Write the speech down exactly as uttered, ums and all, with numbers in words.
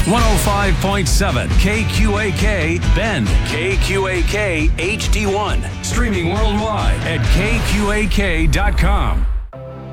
one oh five point seven K Q A K Bend, K Q A K H D one. Streaming worldwide at K Q A K dot com.